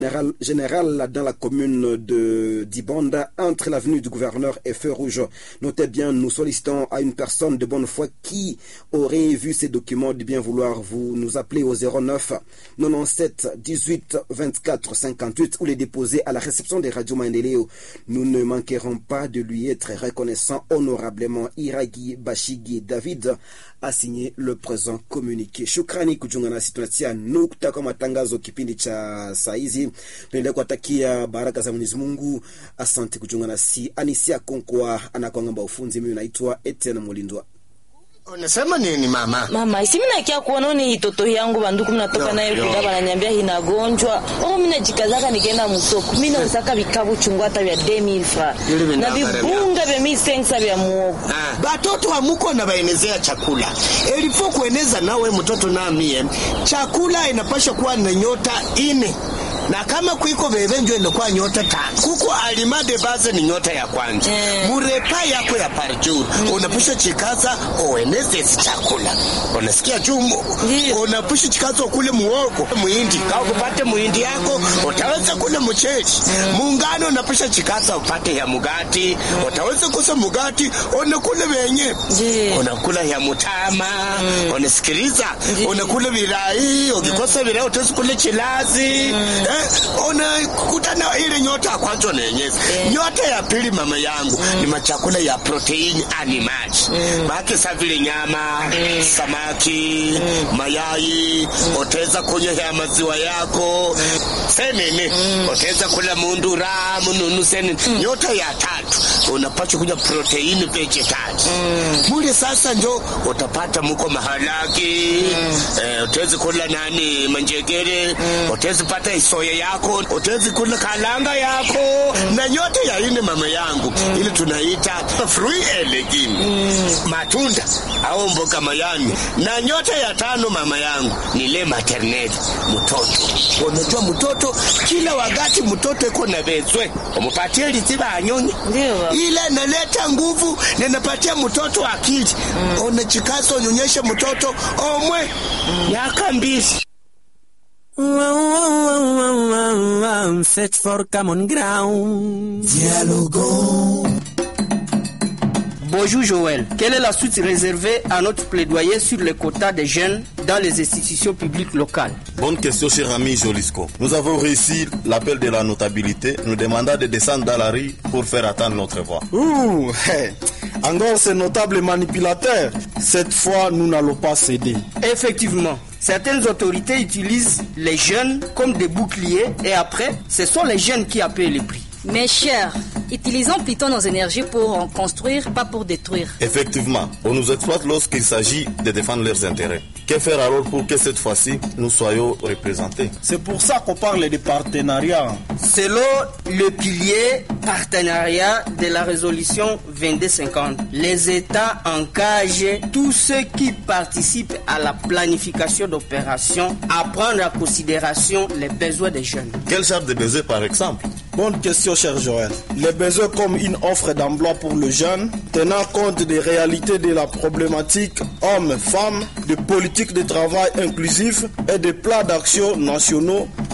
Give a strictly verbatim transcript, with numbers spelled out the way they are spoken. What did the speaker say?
Général, général dans la commune de Dibonda, entre l'avenue du gouverneur et Feu Rouge. Notez bien, nous sollicitons à une personne de bonne foi qui aurait vu ces documents de bien vouloir vous nous appeler au zéro neuf quatre-vingt-dix-sept dix-huit vingt-quatre cinquante-huit ou les déposer à la réception des radios Maendeleo. Nous ne manquerons pas de lui être reconnaissant honorablement. Iragi Bashigi David a signé le présent communiqué. Shukrani kujiunga nasi, tunatia nukta kwa matangazo kipindi cha saizi. Tunaendelea kuwatakia baraka za Mwenyezi Mungu. Asante kujiunga nasi. Anisia Konkwa anakuangamba ufunzi. Mimi naitwa Etienne Mulindwa. Unasema nini mama? Mama, isi mina kia kuona ni itoto yangu banduku mnatoka naye kuda bananiambia hina gonjwa. Oh, mina jikazaka nikaenda musoko. Mina usaka bikabu chungwata vya deux mille francs. Na bibunga vya mia tano vya muogo. Batoto wa muko na baenezea chakula. Elifo kueneza nawe mtoto na mie. Chakula inapasha kuwa na nyota ine. Na kama kuiko bebenjo inakuwa nyota tano. Kuko alimade baze ni nyota ya kwanza. Mm. Murepa yako ya parjuru. Mm. Unapusha chikaza oeneze chakula. Unasikia jumu. Yeah. Unapusha chikaza kule muogo. Muhindi. Kao kupate muhindi yako. Utaweza kule mcheli. Mm. Muungano unapusha chikaza upate ya mugati. Mm. Utaweza kusa mugati. Unakule wenye. Yeah. Unakula ya mutama. Mm. Unasikiliza. Yeah. Unakule virai. Ukikosa virai utaweza kule chilazi. Mm. Eh, ona kutana ile nyota ya kwanza na yenyezi. Yeah. Nyota ya pili mama yangu mm. ni machakula ya protein animal. Mm. Baki sa vile nyama, mm. samaki, mm. mayai, mm. oteza kunywa ya maziwa yako. Mm. Senene, mm. oteza kula mundura, mununu senene. Mm. Nyota ya tatu unapata kunywa protein vegetarian. Mm. Mule sasa ndio utapata muko maharagi, mm. eh, oteza kula nani manjegere, mm. oteza pata soya yako, utezi kula kalanga yako. Mm. Na nyote ya ine mama yangu mm. ili tunaita fruit and legume. Mm. Matunda au mboga mayani. Na nyote ya tano mama yangu ni le maternelle, mtoto. Unajua mtoto kila wakati mtoto yuko na bezwe. Umpatie litiba anyonye. Ndio. Ile inaleta nguvu na inapatia mtoto akili. Mm. Unachikaza unyonyeshe mtoto omwe mm. yaka mbili. Search for common ground. Dialogo. Bonjour Joël. Quelle est la suite réservée à notre plaidoyer sur les quotas des jeunes dans les institutions publiques locales? Bonne question, cher ami Jolisco. Nous avons réussi l'appel de la notabilité, nous demandant de descendre dans la rue pour faire attendre notre voix. Ouh, hey. Encore ces notables manipulateurs. Cette fois, nous n'allons pas céder. Effectivement. Certaines autorités utilisent les jeunes comme des boucliers et après, ce sont les jeunes qui appellent les prix. Mes chers, utilisons plutôt nos énergies pour en construire, pas pour détruire. Effectivement, on nous exploite lorsqu'il s'agit de défendre leurs intérêts. Que faire alors pour que cette fois-ci, nous soyons représentés? C'est pour ça qu'on parle de partenariat. Selon le pilier partenariat de la résolution vingt-deux cinquante, les États engagent tous ceux qui participent à la planification d'opérations à prendre en considération les besoins des jeunes. Quel genre de besoins par exemple? Bonne question, cher Joël. Les besoins comme une offre d'emploi pour le jeune, tenant compte des réalités de la problématique hommes-femmes, de politique de travail inclusif et de plans d'action nationaux